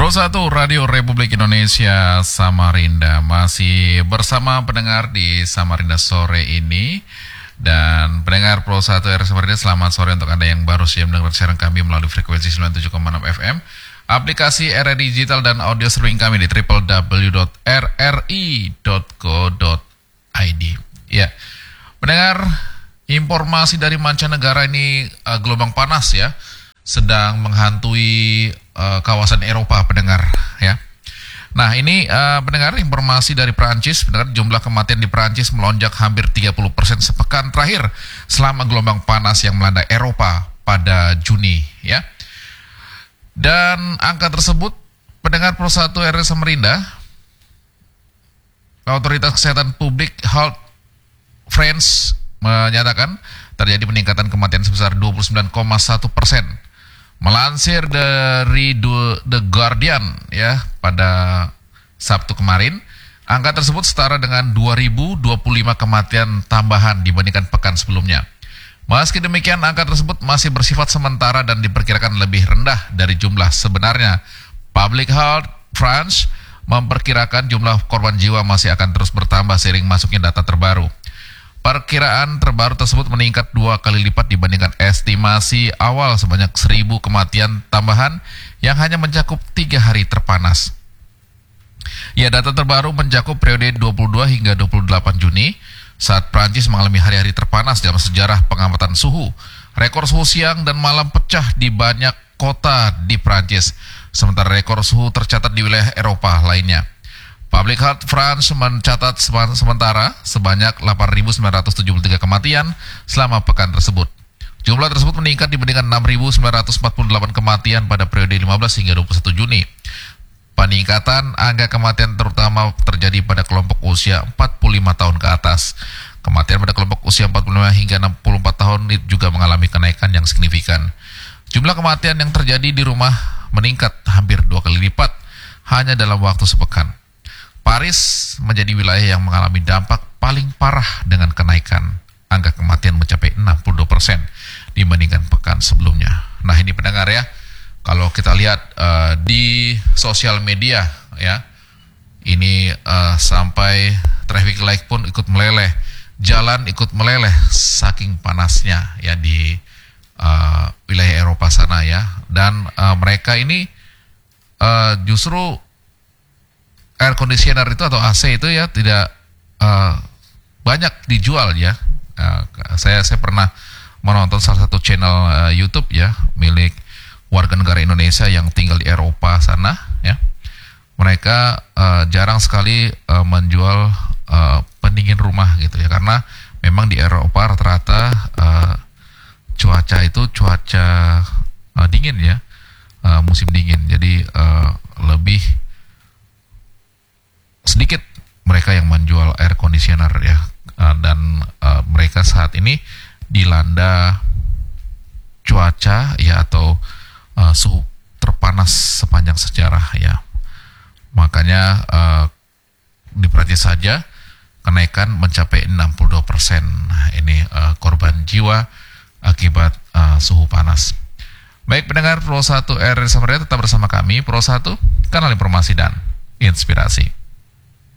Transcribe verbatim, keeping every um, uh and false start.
Pro satu Radio Republik Indonesia Samarinda masih bersama pendengar di Samarinda sore ini. Dan pendengar Pro satu R Samarinda, selamat sore untuk Anda yang baru saja mendengar siaran kami melalui frekuensi sembilan puluh tujuh koma enam F M, aplikasi R R I Digital dan audio streaming kami di w w w dot r r i dot co dot i d. Ya, pendengar, informasi dari mancanegara ini uh, gelombang panas ya sedang menghantui uh, kawasan Eropa, pendengar ya. Nah ini uh, pendengar, informasi dari Perancis, pendengar, jumlah kematian di Perancis melonjak hampir tiga puluh persen sepekan terakhir selama gelombang panas yang melanda Eropa pada Juni ya. Dan angka tersebut, pendengar Pro satu R R Samarinda, Otoritas Kesehatan Publik Health France menyatakan terjadi peningkatan kematian sebesar dua puluh sembilan koma satu persen. Melansir dari The Guardian ya pada Sabtu kemarin, angka tersebut setara dengan dua ribu dua puluh lima kematian tambahan dibandingkan pekan sebelumnya. Meski demikian, angka tersebut masih bersifat sementara dan diperkirakan lebih rendah dari jumlah sebenarnya. Public Health France memperkirakan jumlah korban jiwa masih akan terus bertambah seiring masuknya data terbaru. Perkiraan terbaru tersebut meningkat dua kali lipat dibandingkan estimasi awal sebanyak seribu kematian tambahan yang hanya mencakup tiga hari terpanas. Ya, data terbaru mencakup periode dua puluh dua hingga dua puluh delapan Juni saat Prancis mengalami hari-hari terpanas dalam sejarah pengamatan suhu. Rekor suhu siang dan malam pecah di banyak kota di Prancis, sementara rekor suhu tercatat di wilayah Eropa lainnya. Public Health France mencatat sementara sebanyak delapan ribu sembilan ratus tujuh puluh tiga kematian selama pekan tersebut. Jumlah tersebut meningkat dibandingkan enam ribu sembilan ratus empat puluh delapan kematian pada periode lima belas hingga dua puluh satu Juni. Peningkatan angka kematian terutama terjadi pada kelompok usia empat puluh lima tahun ke atas. Kematian pada kelompok usia empat puluh lima hingga enam puluh empat tahun itu juga mengalami kenaikan yang signifikan. Jumlah kematian yang terjadi di rumah meningkat hampir dua kali lipat hanya dalam waktu sepekan. Paris menjadi wilayah yang mengalami dampak paling parah dengan kenaikan angka kematian mencapai enam puluh dua persen dibandingkan pekan sebelumnya. Nah ini pendengar ya, kalau kita lihat uh, di sosial media ya, ini uh, sampai traffic light pun ikut meleleh, jalan ikut meleleh saking panasnya ya di uh, wilayah Eropa sana ya. Dan uh, mereka ini uh, justru air conditioner itu atau A C itu ya tidak uh, banyak dijual ya. Uh, saya saya pernah menonton salah satu channel uh, YouTube ya milik warga negara Indonesia yang tinggal di Eropa sana ya. Mereka uh, jarang sekali uh, menjual uh, pendingin rumah gitu ya, karena memang di Eropa rata-rata uh, cuaca itu cuaca uh, dingin ya, uh, musim dingin. Jadi uh, lebih sedikit mereka yang menjual air conditioner ya, uh, dan uh, mereka saat ini dilanda cuaca ya atau uh, suhu terpanas sepanjang sejarah ya. Makanya uh, di Prancis saja kenaikan mencapai enam puluh dua persen. Nah, ini uh, korban jiwa akibat uh, suhu panas. Baik pendengar Pro satu R R Samarinda, tetap bersama kami Pro satu, kanal informasi dan inspirasi.